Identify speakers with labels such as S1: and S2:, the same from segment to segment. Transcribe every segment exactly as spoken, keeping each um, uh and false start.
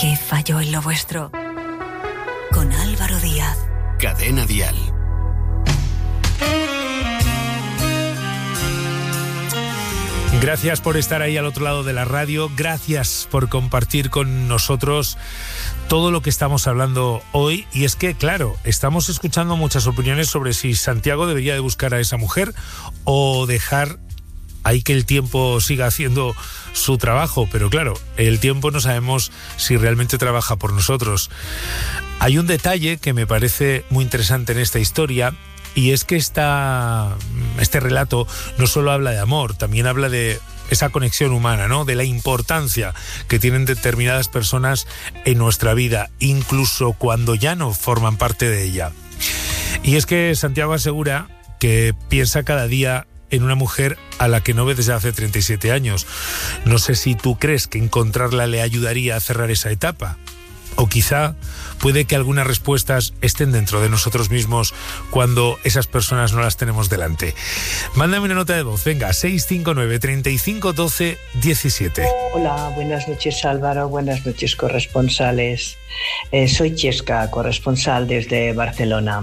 S1: ¿Qué falló en lo vuestro? Con Álvaro Díaz.
S2: Cadena Dial.
S3: Gracias por estar ahí al otro lado de la radio, gracias por compartir con nosotros todo lo que estamos hablando hoy. Y es que, claro, estamos escuchando muchas opiniones sobre si Santiago debería de buscar a esa mujer o dejar ahí que el tiempo siga haciendo su trabajo. Pero claro, el tiempo no sabemos si realmente trabaja por nosotros. Hay un detalle que me parece muy interesante en esta historia, y es que esta, este relato no solo habla de amor, también habla de esa conexión humana, ¿no? De la importancia que tienen determinadas personas en nuestra vida, incluso cuando ya no forman parte de ella. Y es que Santiago asegura que piensa cada día en una mujer a la que no ve desde hace treinta y siete años. No sé si tú crees que encontrarla le ayudaría a cerrar esa etapa. O quizá puede que algunas respuestas estén dentro de nosotros mismos cuando esas personas no las tenemos delante. Mándame una nota de voz, venga, seis cinco nueve, treinta y cinco, doce, diecisiete.
S4: Hola, buenas noches Álvaro, buenas noches corresponsales. Eh, soy Chesca, corresponsal desde Barcelona.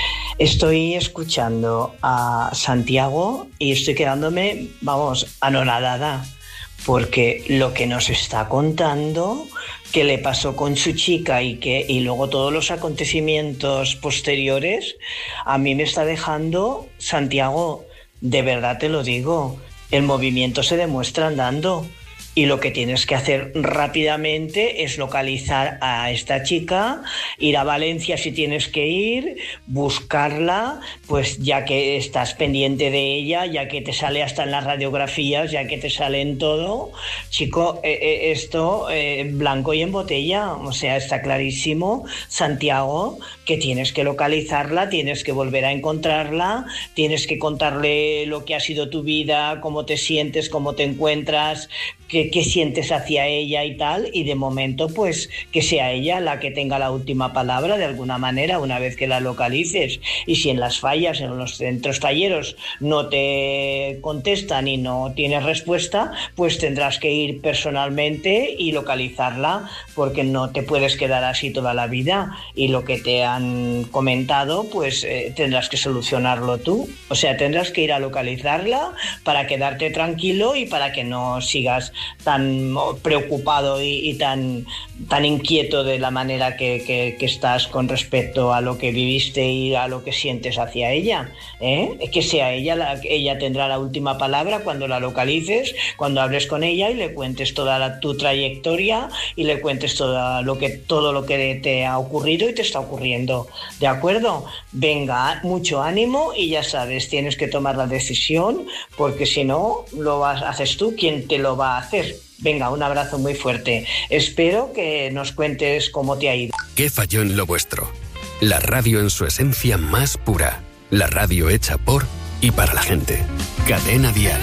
S4: Estoy escuchando a Santiago y estoy quedándome, vamos, anonadada, porque lo que nos está contando, que le pasó con su chica y que y luego todos los acontecimientos posteriores, a mí me está dejando, Santiago, de verdad te lo digo, el movimiento se demuestra andando. Y lo que tienes que hacer rápidamente es localizar a esta chica, ir a Valencia si tienes que ir, buscarla, pues ya que estás pendiente de ella, ya que te sale hasta en las radiografías, ya que te sale en todo. Chico, eh, eh, esto eh, blanco y en botella, o sea, está clarísimo, Santiago, que tienes que localizarla, tienes que volver a encontrarla, tienes que contarle lo que ha sido tu vida, cómo te sientes, cómo te encuentras, qué, qué sientes hacia ella y tal, y de momento pues que sea ella la que tenga la última palabra de alguna manera una vez que la localices. Y si en las fallas, en los centros talleros no te contestan y no tienes respuesta, pues tendrás que ir personalmente y localizarla, porque no te puedes quedar así toda la vida, y lo que te han comentado pues eh, tendrás que solucionarlo tú, o sea, tendrás que ir a localizarla para quedarte tranquilo y para que no sigas tan preocupado y, y tan, tan inquieto de la manera que, que, que estás con respecto a lo que viviste y a lo que sientes hacia ella, ¿eh? Que sea ella, la, ella tendrá la última palabra cuando la localices, cuando hables con ella y le cuentes toda la, tu trayectoria y le cuentes todo lo que, todo lo que te ha ocurrido y te está ocurriendo, ¿de acuerdo? Venga, mucho ánimo, y ya sabes, tienes que tomar la decisión, porque si no, lo vas, haces tú, ¿quién te lo va a hacer? Venga, un abrazo muy fuerte. Espero que nos cuentes cómo te ha ido.
S2: ¿Qué falló en lo vuestro? La radio en su esencia más pura. La radio hecha por y para la gente. Cadena Dial.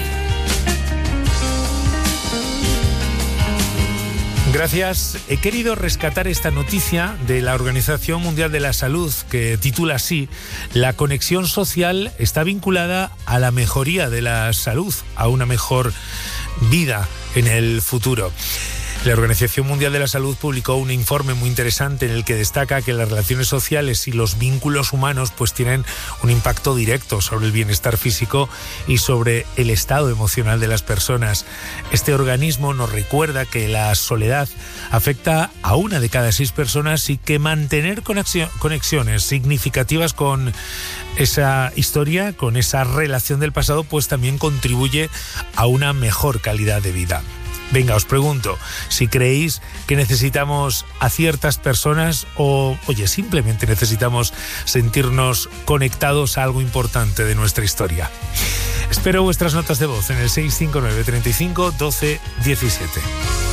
S3: Gracias. He querido rescatar esta noticia de la Organización Mundial de la Salud, que titula así: la conexión social está vinculada a la mejoría de la salud, a una mejor vida en el futuro. La Organización Mundial de la Salud publicó un informe muy interesante en el que destaca que las relaciones sociales y los vínculos humanos pues tienen un impacto directo sobre el bienestar físico y sobre el estado emocional de las personas. Este organismo nos recuerda que la soledad afecta a una de cada seis personas y que mantener conexiones significativas con esa historia, con esa relación del pasado, pues también contribuye a una mejor calidad de vida. Venga, os pregunto si creéis que necesitamos a ciertas personas o, oye, simplemente necesitamos sentirnos conectados a algo importante de nuestra historia. Espero vuestras notas de voz en el seis cinco nueve, treinta y cinco, doce, diecisiete.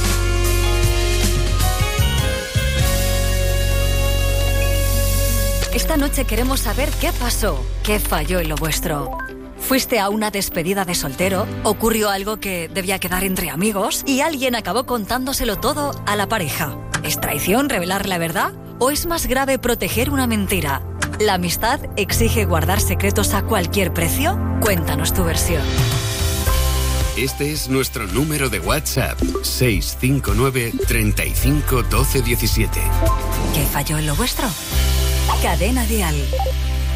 S1: Esta noche queremos saber qué pasó, qué falló en lo vuestro. ¿Fuiste a una despedida de soltero? ¿Ocurrió algo que debía quedar entre amigos y alguien acabó contándoselo todo a la pareja? ¿Es traición revelar la verdad? ¿O es más grave proteger una mentira? ¿La amistad exige guardar secretos a cualquier precio? Cuéntanos tu versión.
S2: Este es nuestro número de WhatsApp, seis cinco nueve, treinta y cinco, doce, diecisiete.
S1: ¿Qué falló en lo vuestro? Cadena Dial.